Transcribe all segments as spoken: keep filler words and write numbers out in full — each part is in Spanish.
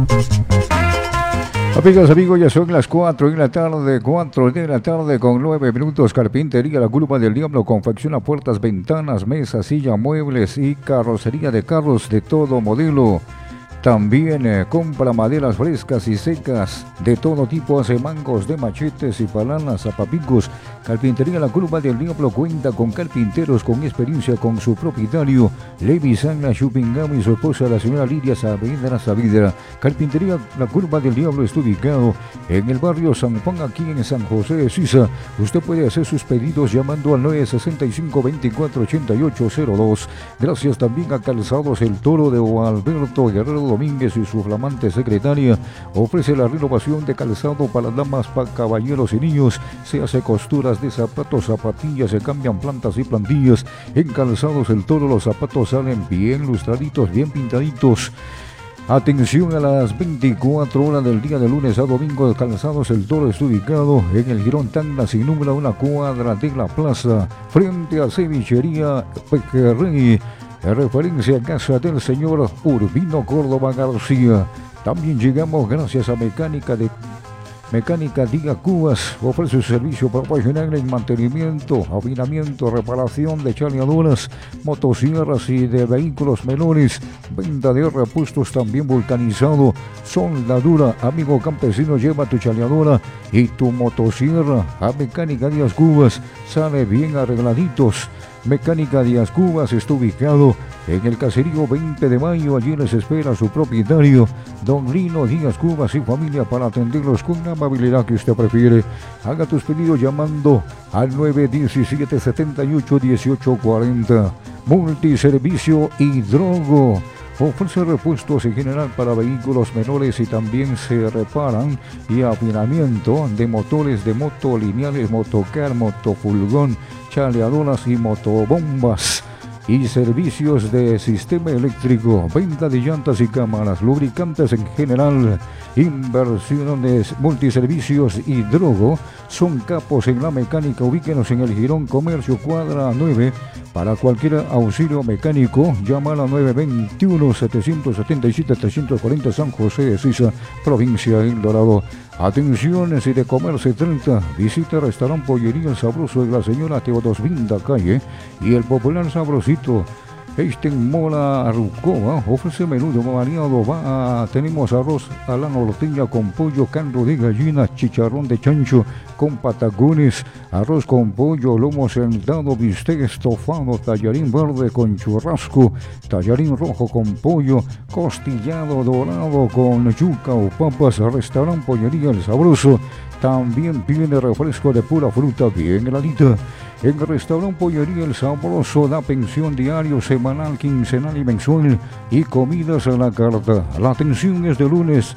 Amigas, amigos, ya son las cuatro de la tarde, cuatro de la tarde con nueve minutos. Carpintería La Curva del Diablo confecciona puertas, ventanas, mesas, silla, muebles y carrocería de carros de todo modelo. También eh, compra maderas frescas y secas de todo tipo, hace mangos de machetes y palanas, zapapicos. Carpintería La Curva del Diablo cuenta con carpinteros con experiencia, con su propietario Levi Sangla Chupingam y su esposa la señora Lidia Saavedra Saavedra. Carpintería La Curva del Diablo está ubicado en el barrio San Juan, aquí en San José de Sisa. Usted puede hacer sus pedidos llamando al nueve sesenta y cinco, veinticuatro ochenta y ocho cero dos. Gracias también a Calzados El Toro de Alberto Guerrero Domínguez y su flamante secretaria. Ofrece la renovación de calzado para damas, para caballeros y niños. Se hace costuras de zapatos, zapatillas, se cambian plantas y plantillas. En Calzados El Toro los zapatos salen bien lustraditos, bien pintaditos. Atención a las veinticuatro horas del día de lunes a domingo. Calzados El Toro está ubicado en el Girón Tacna, sin número, una cuadra de la plaza, frente a Cevichería Pequerrey. En referencia a casa del señor Urbino Córdoba García. También llegamos gracias a Mecánica de Mecánica Diga Cubas. Ofrece su servicio profesional en mantenimiento, afinamiento, reparación de chaleadoras, motosierras y de vehículos menores. Venta de repuestos también vulcanizado. Soldadura, amigo campesino, lleva tu chaleadora y tu motosierra a Mecánica Díaz Cubas. Sale bien arregladitos. Mecánica Díaz Cubas está ubicado en el caserío veinte de mayo. Allí les espera su propietario, don Lino Díaz Cubas y familia, para atenderlos con la amabilidad que usted prefiere. Haga tus pedidos llamando al nueve diecisiete, setenta y ocho, dieciocho cuarenta. Multiservicio Hidrogo ofrece repuestos en general para vehículos menores y también se reparan y afinamiento de motores de moto, lineales, motocar, motofurgón, chaleadoras y motobombas. Y servicios de sistema eléctrico, venta de llantas y cámaras, lubricantes en general, inversiones, multiservicios Hidrogo. Son capos en la mecánica. Ubíquenos en el Girón Comercio, cuadra nueve. Para cualquier auxilio mecánico, llama a la nueve veintiuno, setecientos setenta y siete, trescientos cuarenta, San José de Sisa, provincia de El Dorado. Atención, si de comer se trata, visita el restaurante Pollería El Sabroso de la señora Teodosvinda Calle y el popular Sabrosito. Este en Mola Rucoa ofrece menudo variado. Va a, tenemos arroz a la norteña con pollo, caldo de gallina, chicharrón de chancho con patacones, arroz con pollo, lomo sentado, bistec estofado, tallarín verde con churrasco, tallarín rojo con pollo, costillado dorado con yuca o papas. Restaurante Pollería El Sabroso. También tiene refresco de pura fruta bien heladita. En el restaurante Pollería El Sabroso da pensión diario, semanal, quincenal y mensual, y comidas a la carta. La atención es de lunes,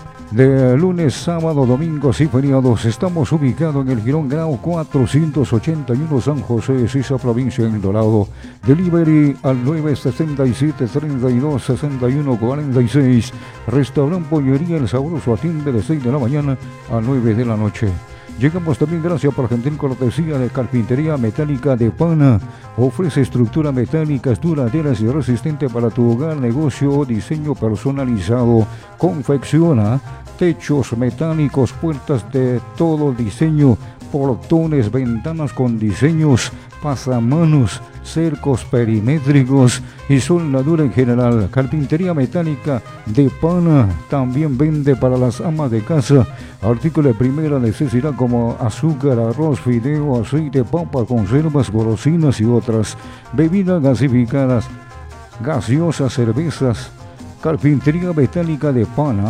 de lunes, sábado, domingos y feriados. Estamos ubicados en el Girón Grau cuatrocientos ochenta y uno, San José de Sisa, provincia de El Dorado. Delivery al nueve sesenta y siete, treinta y dos, sesenta y uno, cuarenta y seis. Restaurante Pollería El Sabroso atiende de seis de la mañana a nueve de la noche. Llegamos también gracias por gentil cortesía de Carpintería Metálica de Pana. Ofrece estructura metálicas duraderas y resistente para tu hogar, negocio o diseño personalizado. Confecciona techos metálicos, puertas de todo diseño, portones, ventanas con diseños, pasamanos, cercos perimétricos y soldadura en general. Carpintería Metálica de Pana también vende para las amas de casa artículos de primera necesidad como azúcar, arroz, fideo, aceite, papa, conservas, golosinas y otras. Bebidas gasificadas, gaseosas, cervezas. Carpintería Metálica de Pana